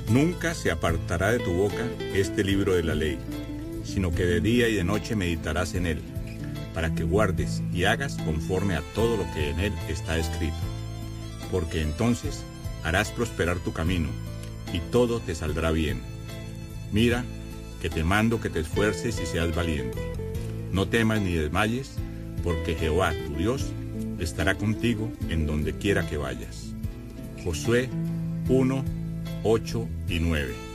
Nunca se apartará de tu boca este libro de la ley, sino que de día y de noche meditarás en él, para que guardes y hagas conforme a todo lo que en él está escrito. Porque entonces harás prosperar tu camino, y todo te saldrá bien. Mira, que te mando que te esfuerces y seas valiente. No temas ni desmayes, porque Jehová, tu Dios, estará contigo en donde quiera que vayas. Josué 1, 8 y 9.